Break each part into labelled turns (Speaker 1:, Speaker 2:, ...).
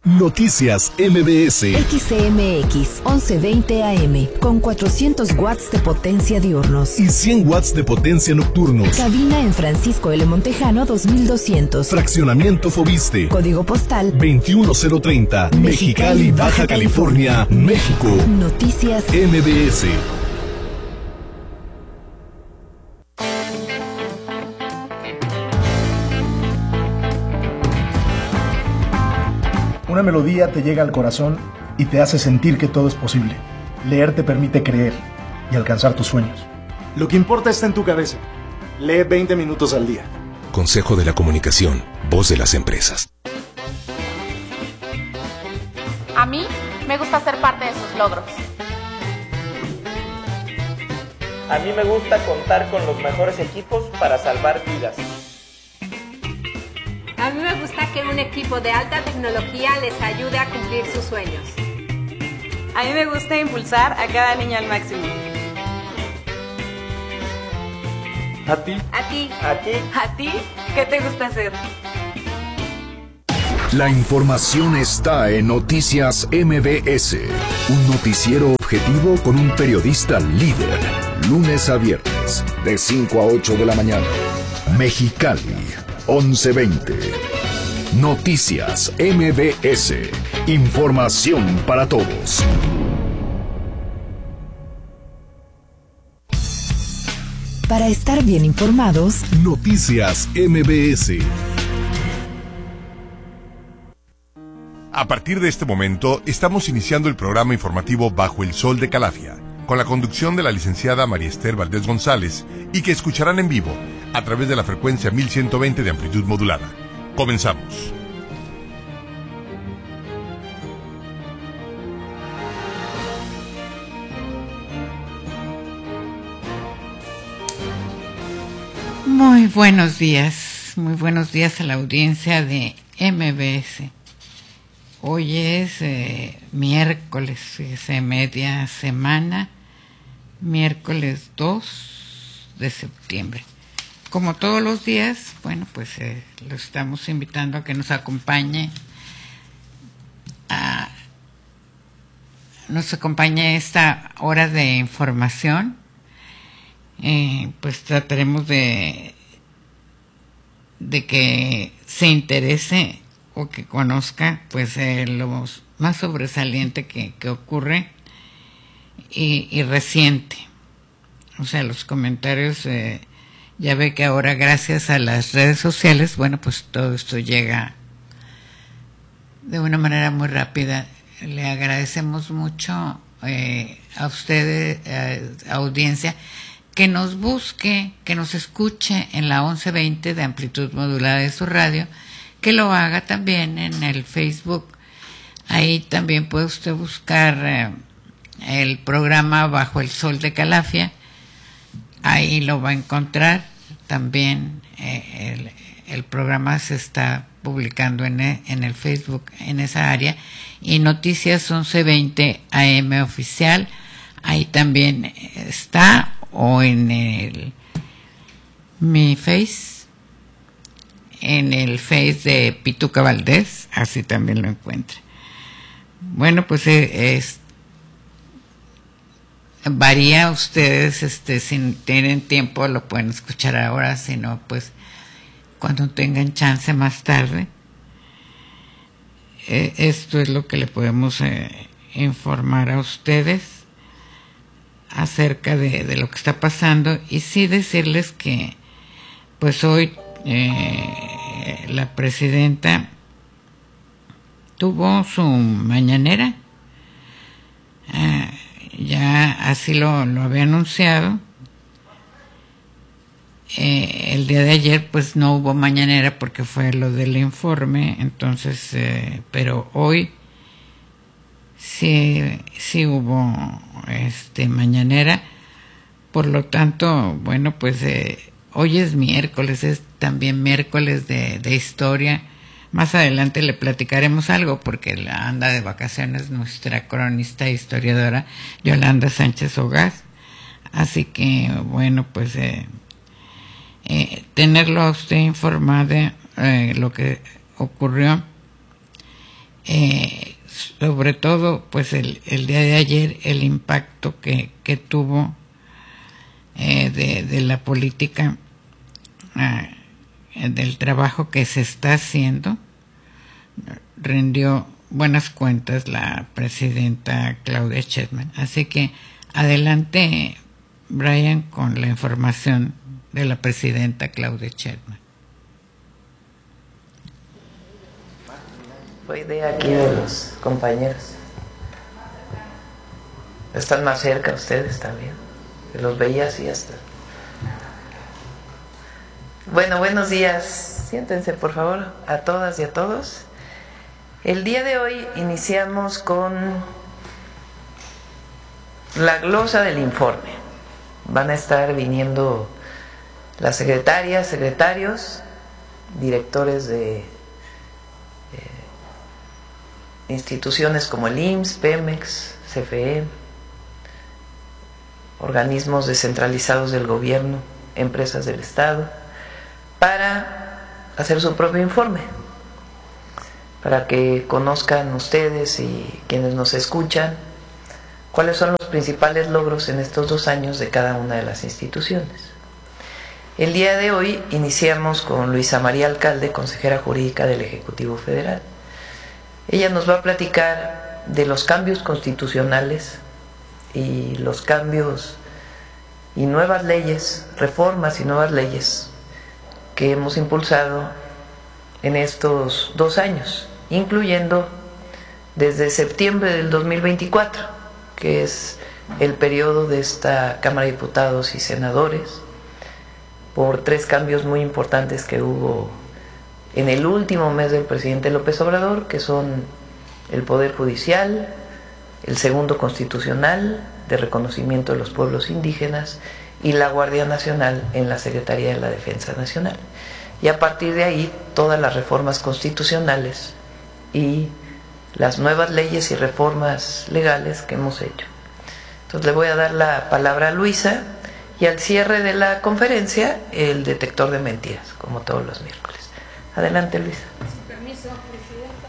Speaker 1: Noticias MBS.
Speaker 2: XCMX 1120 AM con 400 watts de potencia diurnos
Speaker 1: y 100 watts de potencia nocturnos.
Speaker 2: Cabina en Francisco L. Montejano 2200.
Speaker 1: Fraccionamiento Fobiste.
Speaker 2: Código postal
Speaker 1: 21030. Mexicali, Baja California, México.
Speaker 2: Noticias
Speaker 1: MBS.
Speaker 3: Una melodía te llega al corazón y te hace sentir que todo es posible. Leer te permite creer y alcanzar tus sueños. Lo que importa está en tu cabeza. Lee 20 minutos al día.
Speaker 1: Consejo de la Comunicación, voz de las empresas.
Speaker 4: A mí me gusta ser parte de sus logros.
Speaker 5: A mí me gusta contar con los mejores equipos para salvar vidas.
Speaker 6: A mí me gusta que un equipo de alta tecnología les ayude a cumplir sus sueños.
Speaker 7: A mí me gusta impulsar a cada niño al máximo.
Speaker 5: ¿A ti?
Speaker 7: ¿A ti?
Speaker 5: ¿A ti?
Speaker 7: ¿A ti? ¿Qué te gusta hacer?
Speaker 1: La información está en Noticias MBS, un noticiero objetivo con un periodista líder, lunes a viernes, de 5 a 8 de la mañana. Mexicali, 1120. Noticias MBS, información para todos.
Speaker 2: Para estar bien informados,
Speaker 1: Noticias MBS. A partir de este momento, estamos iniciando el programa informativo Bajo el Sol de Calafia, con la conducción de la licenciada María Esther Valdés González, y que escucharán en vivo a través de la frecuencia 1120 de amplitud modulada. Comenzamos.
Speaker 8: Muy buenos días a la audiencia de MBS. Hoy es miércoles, media semana, miércoles 2 de septiembre. Como todos los días, bueno, pues lo estamos invitando a que nos acompañe esta hora de información. Pues trataremos de que se interese o que conozca pues lo más sobresaliente que ocurre y reciente. O sea, los comentarios, ya ve que ahora gracias a las redes sociales, bueno, pues todo esto llega de una manera muy rápida. Le agradecemos mucho a ustedes, audiencia, que nos busque, que nos escuche en la 1120 de amplitud modulada de su radio, que lo haga también en el Facebook. Ahí también puede usted buscar el programa Bajo el Sol de Calafia. Ahí lo va a encontrar. También el programa se está publicando en el Facebook, en esa área. Y Noticias 1120 AM Oficial, ahí también está. O en mi Face, en el Face de Pituca Valdés, así también lo encuentra. Bueno, pues varía. Ustedes, si tienen tiempo, lo pueden escuchar ahora, si no, pues cuando tengan chance más tarde. Esto es lo que le podemos informar a ustedes acerca de lo que está pasando, y sí decirles que pues hoy la presidenta tuvo su mañanera, ya así lo había anunciado. El día de ayer pues no hubo mañanera porque fue lo del informe, entonces pero hoy sí hubo mañanera. Por lo tanto, bueno, pues hoy es miércoles, es también miércoles de historia. Más adelante le platicaremos algo porque anda de vacaciones nuestra cronista e historiadora Yolanda Sánchez Ogaz. Así que, bueno, pues tenerlo a usted informado lo que ocurrió sobre todo pues el día de ayer, el impacto que tuvo de la política, del trabajo que se está haciendo. Rindió buenas cuentas la presidenta Claudia Sheinbaum. Así que adelante, Brian, con la información de la presidenta Claudia Sheinbaum.
Speaker 9: Fue idea aquí de los compañeros. Están más cerca ustedes también. Los veía así hasta. Bueno, buenos días. Siéntense, por favor, a todas y a todos. El día de hoy iniciamos con la glosa del informe. Van a estar viniendo las secretarias, secretarios, directores de instituciones como el IMSS, Pemex, CFE, organismos descentralizados del gobierno, empresas del Estado, para hacer su propio informe, para que conozcan ustedes y quienes nos escuchan cuáles son los principales logros en estos 2 años de cada una de las instituciones. El día de hoy iniciamos con Luisa María Alcalde, consejera jurídica del Ejecutivo Federal. Ella nos va a platicar de los cambios constitucionales y los cambios y nuevas leyes, reformas y nuevas leyes que hemos impulsado en estos 2 años, incluyendo desde septiembre del 2024, que es el periodo de esta Cámara de Diputados y Senadores, por 3 cambios muy importantes que hubo en el último mes del presidente López Obrador, que son el Poder Judicial, el segundo constitucional de reconocimiento de los pueblos indígenas y la Guardia Nacional en la Secretaría de la Defensa Nacional. Y a partir de ahí, todas las reformas constitucionales y las nuevas leyes y reformas legales que hemos hecho. Entonces le voy a dar la palabra a Luisa y al cierre de la conferencia, el detector de mentiras, como todos los miércoles. Adelante, Luisa.
Speaker 6: Sin permiso, presidenta.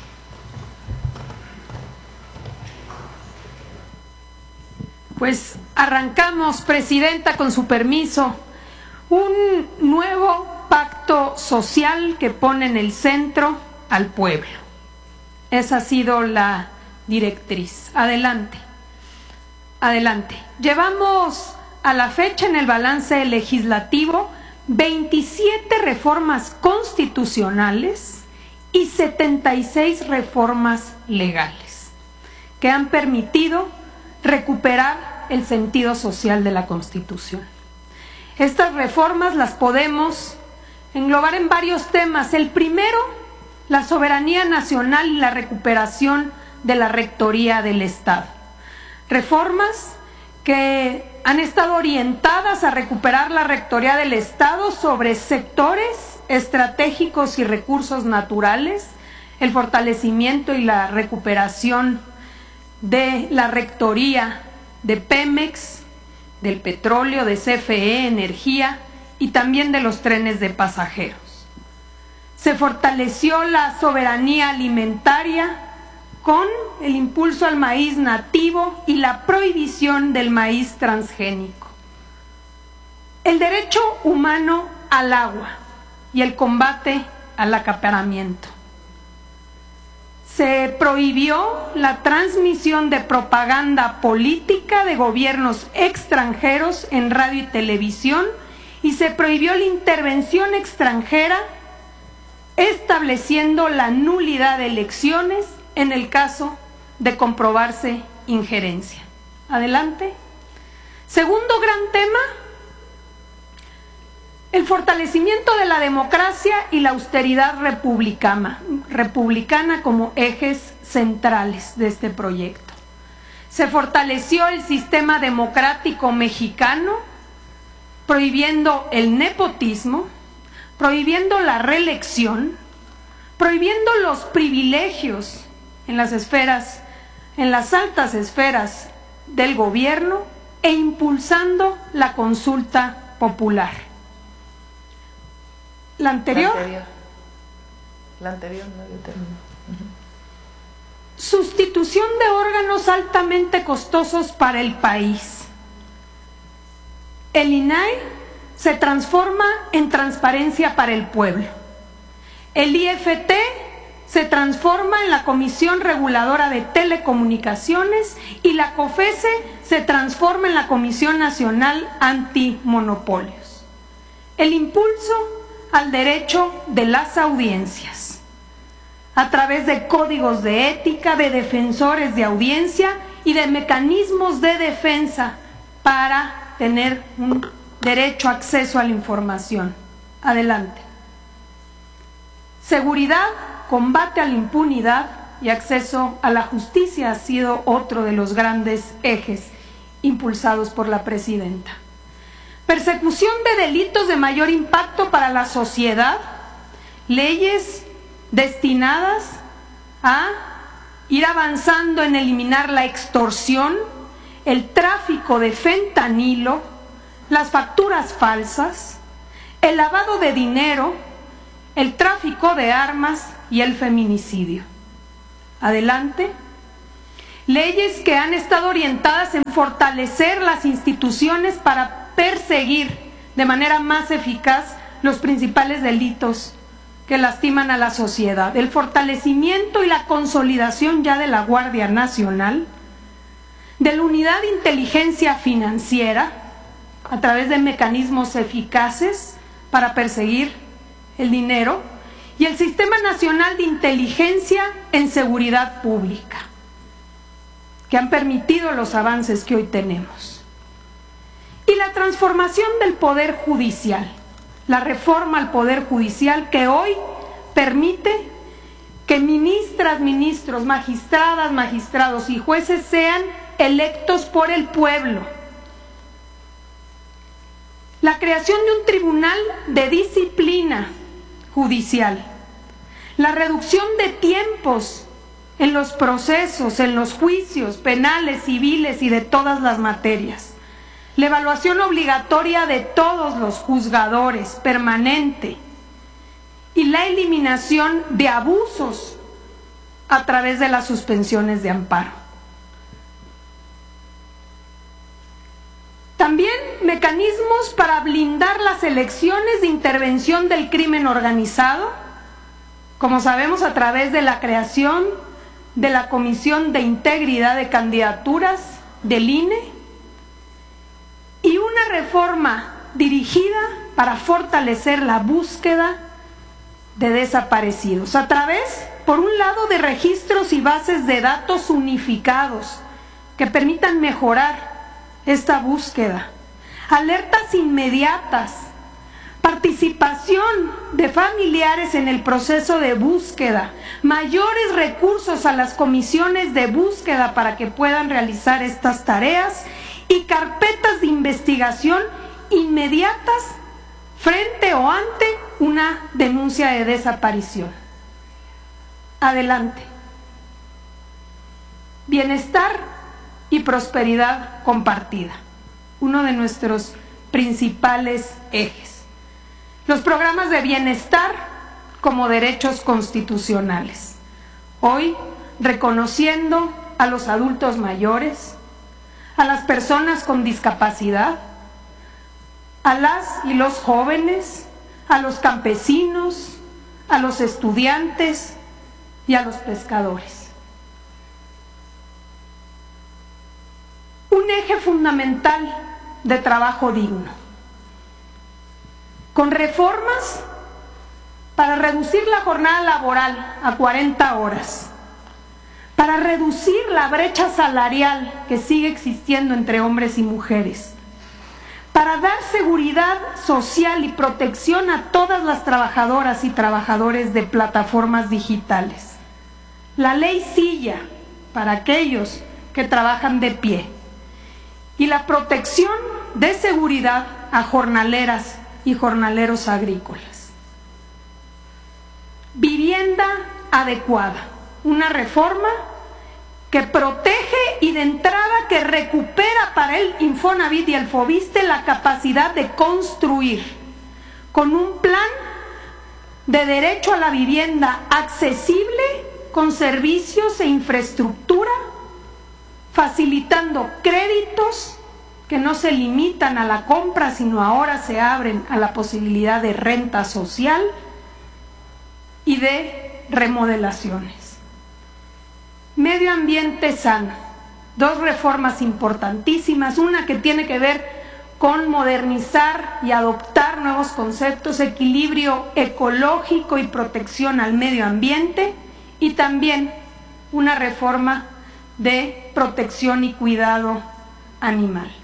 Speaker 6: Pues arrancamos, presidenta, con su permiso, un nuevo pacto social que pone en el centro al pueblo. Esa ha sido la directriz. Adelante. Adelante. Llevamos a la fecha en el balance legislativo 27 reformas constitucionales y 76 reformas legales que han permitido recuperar el sentido social de la Constitución. Estas reformas las podemos englobar en varios temas. El primero, la soberanía nacional y la recuperación de la rectoría del Estado. Reformas que han estado orientadas a recuperar la rectoría del Estado sobre sectores estratégicos y recursos naturales, el fortalecimiento y la recuperación de la rectoría de Pemex, del petróleo, de CFE, energía y también de los trenes de pasajeros. Se fortaleció la soberanía alimentaria con el impulso al maíz nativo y la prohibición del maíz transgénico. El derecho humano al agua y el combate al acaparamiento. Se prohibió la transmisión de propaganda política de gobiernos extranjeros en radio y televisión y se prohibió la intervención extranjera, estableciendo la nulidad de elecciones en el caso de comprobarse injerencia. Adelante. Segundo gran tema, el fortalecimiento de la democracia y la austeridad republicana como ejes centrales de este proyecto. Se fortaleció el sistema democrático mexicano, prohibiendo el nepotismo, prohibiendo la reelección, prohibiendo los privilegios en las esferas, en las altas esferas del gobierno e impulsando la consulta popular. La anterior
Speaker 9: no, yo termino.
Speaker 6: sustitución de órganos altamente costosos para el país. El INAI se transforma en transparencia para el pueblo. El IFT se transforma en la Comisión Reguladora de Telecomunicaciones y la COFESE se transforma en la Comisión Nacional Antimonopolios. El impulso al derecho de las audiencias, a través de códigos de ética, de defensores de audiencia y de mecanismos de defensa para tener un derecho a acceso a la información. Adelante. Seguridad, combate a la impunidad y acceso a la justicia ha sido otro de los grandes ejes impulsados por la presidenta. Persecución de delitos de mayor impacto para la sociedad, leyes destinadas a ir avanzando en eliminar la extorsión, el tráfico de fentanilo, las facturas falsas, el lavado de dinero, el tráfico de armas y el feminicidio. Adelante. Leyes que han estado orientadas en fortalecer las instituciones para perseguir de manera más eficaz los principales delitos que lastiman a la sociedad. El fortalecimiento y la consolidación ya de la Guardia Nacional, de la Unidad de Inteligencia Financiera, a través de mecanismos eficaces para perseguir el dinero, y el Sistema Nacional de Inteligencia en Seguridad Pública, que han permitido los avances que hoy tenemos. Y la transformación del Poder Judicial, la reforma al Poder Judicial que hoy permite que ministras, ministros, magistradas, magistrados y jueces sean electos por el pueblo. La creación de un tribunal de disciplina judicial, la reducción de tiempos en los procesos, en los juicios penales, civiles y de todas las materias, la evaluación obligatoria de todos los juzgadores, permanente, y la eliminación de abusos a través de las suspensiones de amparo. También mecanismos para blindar las elecciones de intervención del crimen organizado, como sabemos, a través de la creación de la Comisión de Integridad de Candidaturas del INE, y una reforma dirigida para fortalecer la búsqueda de desaparecidos, a través, por un lado, de registros y bases de datos unificados que permitan mejorar esta búsqueda, alertas inmediatas, participación de familiares en el proceso de búsqueda, mayores recursos a las comisiones de búsqueda para que puedan realizar estas tareas y carpetas de investigación inmediatas frente o ante una denuncia de desaparición. Adelante. Bienestar y prosperidad compartida, uno de nuestros principales ejes. Los programas de bienestar como derechos constitucionales. Hoy, reconociendo a los adultos mayores, a las personas con discapacidad, a las y los jóvenes, a los campesinos, a los estudiantes y a los pescadores. Un eje fundamental de trabajo digno, con reformas para reducir la jornada laboral a 40 horas, para reducir la brecha salarial que sigue existiendo entre hombres y mujeres, para dar seguridad social y protección a todas las trabajadoras y trabajadores de plataformas digitales, la ley Silla para aquellos que trabajan de pie, y la protección de seguridad a jornaleras y jornaleros agrícolas. Vivienda adecuada, una reforma que protege y de entrada que recupera para el Infonavit y el Fobiste la capacidad de construir, con un plan de derecho a la vivienda accesible con servicios e infraestructura, facilitando créditos que no se limitan a la compra, sino ahora se abren a la posibilidad de renta social y de remodelaciones. Medio ambiente sano. 2 reformas importantísimas, una que tiene que ver con modernizar y adoptar nuevos conceptos, equilibrio ecológico y protección al medio ambiente, y también una reforma de protección y cuidado animal.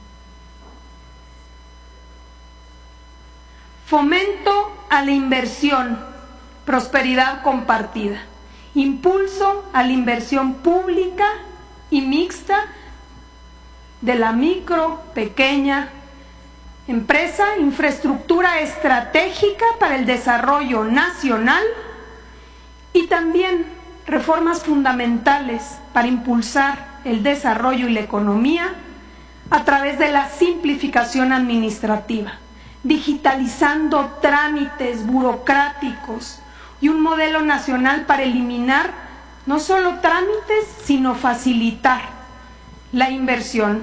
Speaker 6: Fomento a la inversión, prosperidad compartida, impulso a la inversión pública y mixta de la micro, pequeña empresa, infraestructura estratégica para el desarrollo nacional y también reformas fundamentales para impulsar el desarrollo y la economía a través de la simplificación administrativa, digitalizando trámites burocráticos y un modelo nacional para eliminar no solo trámites, sino facilitar la inversión.